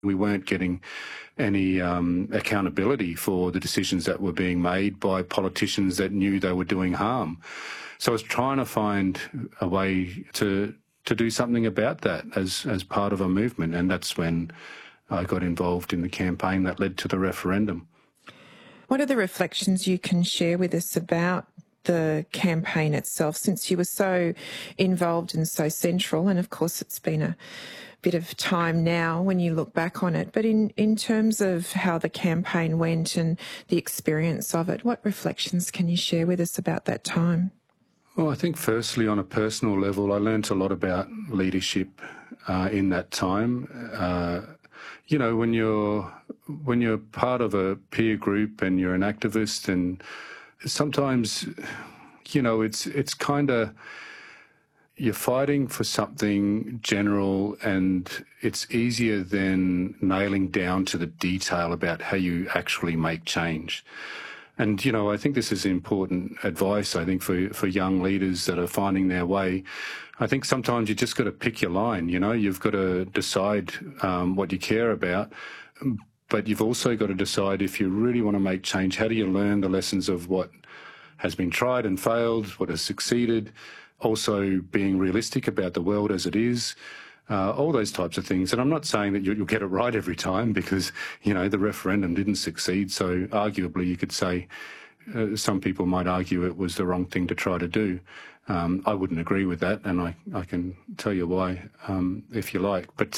We weren't getting any accountability for the decisions that were being made by politicians that knew they were doing harm. So I was trying to find a way to do something about that as part of a movement, and that's when I got involved in the campaign that led to the referendum. What are the reflections you can share with us about the campaign itself, since you were so involved and so central? And of course, it's been a bit of time now when you look back on it. But in terms of how the campaign went and the experience of it, what reflections can you share with us about that time? Well, I think firstly, on a personal level, I learnt a lot about leadership in that time. You know, when you're part of a peer group and you're an activist, and sometimes, you know, it's kind of, you're fighting for something general, and it's easier than nailing down to the detail about how you actually make change. And, you know, I think this is important advice, I think, for young leaders that are finding their way. I think sometimes you just got to pick your line, you know. You've got to decide what you care about, but you've also got to decide, if you really want to make change, how do you learn the lessons of what has been tried and failed, what has succeeded, also being realistic about the world as it is. All those types of things. And I'm not saying that you'll get it right every time, because, you know, the referendum didn't succeed. So arguably you could say some people might argue it was the wrong thing to try to do. I wouldn't agree with that, and I can tell you why if you like. But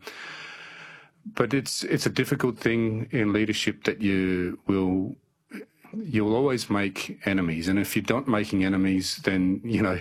it's a difficult thing in leadership that you'll always make enemies. And if you're not making enemies, then, you know,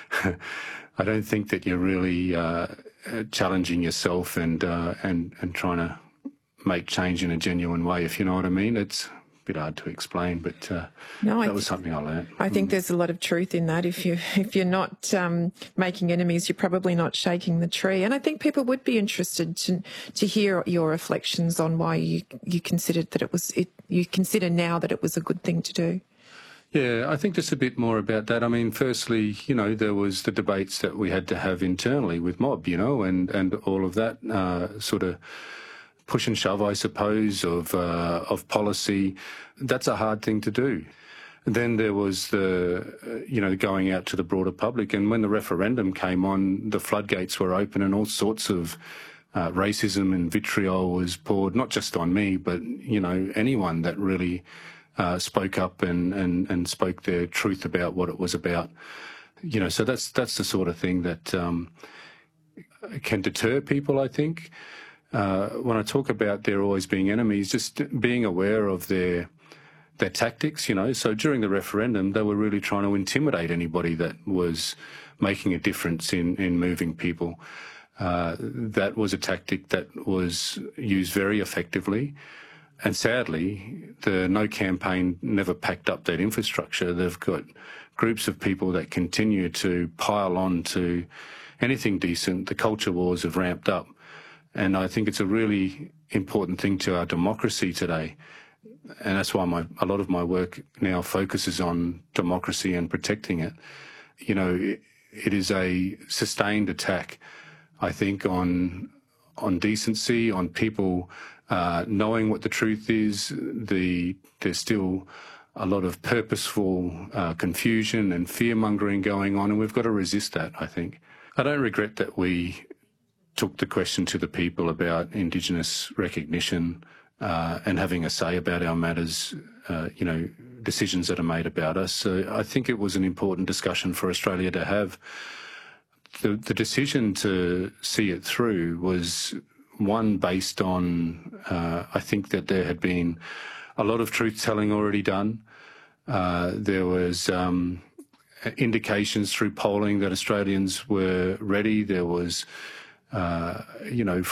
I don't think that you're really challenging yourself and trying to make change in a genuine way, if you know what I mean. It's a bit hard to explain, but that was something I learned. I think there's a lot of truth in that. If you're not making enemies, you're probably not shaking the tree. And I think people would be interested to hear your reflections on why you considered that you consider now that it was a good thing to do. Yeah, I think just a bit more about that. I mean, firstly, you know, there was the debates that we had to have internally with Mob, you know, and all of that sort of push and shove, I suppose, of policy. That's a hard thing to do. Then there was the going out to the broader public. And when the referendum came on, the floodgates were open and all sorts of racism and vitriol was poured, not just on me, but, you know, anyone that really spoke up and spoke their truth about what it was about. You know, so that's the sort of thing that can deter people, I think. When I talk about there always being enemies, just being aware of their tactics, you know. So during the referendum, they were really trying to intimidate anybody that was making a difference in moving people. That was a tactic that was used very effectively. And sadly, the No campaign never packed up that infrastructure. They've got groups of people that continue to pile on to anything decent. The culture wars have ramped up. And I think it's a really important thing to our democracy today. And that's why a lot of my work now focuses on democracy and protecting it. You know, it is a sustained attack, I think, on decency, on people knowing what the truth is. There's still a lot of purposeful confusion and fear-mongering going on, and we've got to resist that, I think. I don't regret that we took the question to the people about Indigenous recognition and having a say about our matters, you know, decisions that are made about us. So I think it was an important discussion for Australia to have. The decision to see it through was one based on, I think that there had been a lot of truth-telling already done. There was indications through polling that Australians were ready. There was, you know,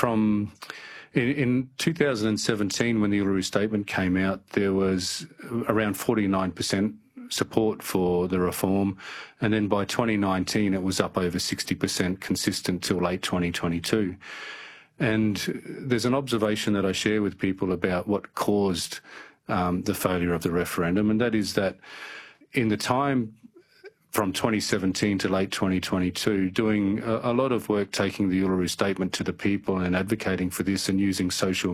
in 2017, when the Uluru Statement came out, there was around 49% support for the reform. And then by 2019, it was up over 60%, consistent till late 2022. And there's an observation that I share with people about what caused the failure of the referendum, and that is that in the time from 2017 to late 2022, doing a lot of work taking the Uluru Statement to the people and advocating for this and using social